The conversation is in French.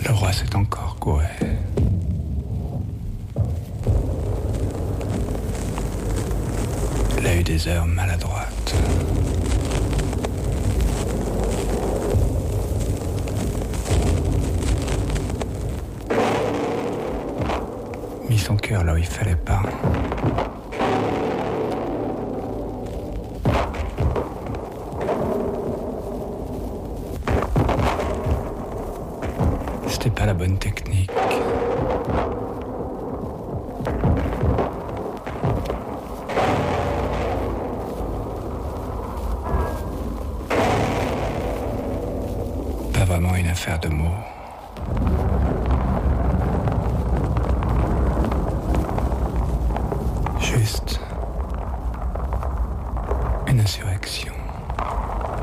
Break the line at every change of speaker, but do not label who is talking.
Le roi s'est encore gouré. Il a eu des heures maladroites. Mis son cœur là où il fallait pas. C'était pas la bonne technique. Pas vraiment une affaire de mots. Juste une insurrection.